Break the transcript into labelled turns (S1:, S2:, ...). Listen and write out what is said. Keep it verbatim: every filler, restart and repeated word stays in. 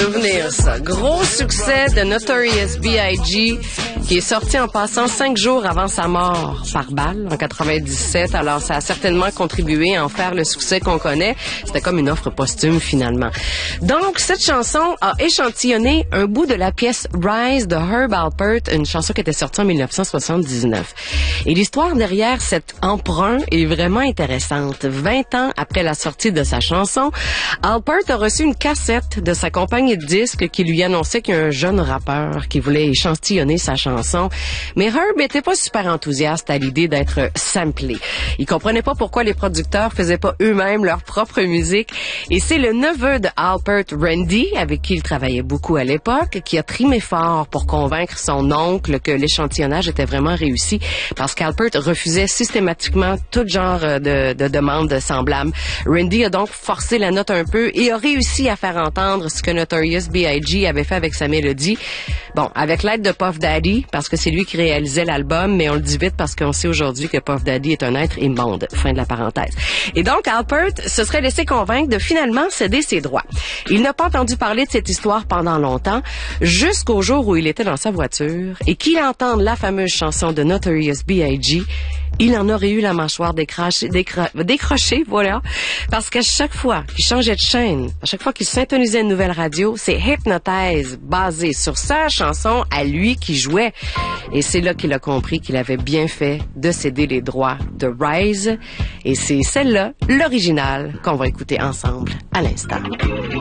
S1: souvenir, ça. Gros succès de Notorious B I G qui est sorti en passant cinq jours avant sa mort par balle en quatre-vingt-dix-sept. Alors, ça a certainement contribué à en faire le succès qu'on connaît. C'était comme une offre posthume, finalement. Donc, cette chanson a échantillonné un bout de la pièce Rise de Herb Alpert, une chanson qui était sortie en dix-neuf cent soixante-dix-neuf. Et l'histoire derrière cet emprunt est vraiment intéressante. vingt ans après la sortie de sa chanson, Alpert a reçu une cassette de sa compagnie de disques qui lui annonçait qu'il y a un jeune rappeur qui voulait échantillonner sa chanson. Mais Herb n'était pas super enthousiaste à l'idée d'être samplé. Il comprenait pas pourquoi les producteurs faisaient pas eux-mêmes leur propre musique. Et c'est le neveu de Alpert, Randy, avec qui il travaillait beaucoup à l'époque, qui a trimé fort pour convaincre son oncle que l'échantillonnage était vraiment réussi, parce qu'Alpert refusait systématiquement tout genre de, de demandes semblables. Randy a donc forcé la note un peu et a réussi à faire entendre ce que Notorious B I G avait fait avec sa mélodie. Bon, avec l'aide de Puff Daddy, parce que c'est lui qui réalisait l'album, mais on le dit vite parce qu'on sait aujourd'hui que Puff Daddy est un être immonde. Fin de la parenthèse. Et donc, Alpert se serait laissé convaincre de finalement céder ses droits. Il n'a pas entendu parler de cette histoire pendant longtemps, jusqu'au jour où il était dans sa voiture et qu'il entende la fameuse chanson de Notorious B I G. Il en aurait eu la mâchoire décrochée, décro- décrochée, voilà, parce qu'à chaque fois qu'il changeait de chaîne, à chaque fois qu'il syntonisait une nouvelle radio, c'est Hypnotize, basé sur sa chanson à lui qui jouait. Et c'est là qu'il a compris qu'il avait bien fait de céder les droits de Rise. Et c'est celle-là, l'originale, qu'on va écouter ensemble à l'instant.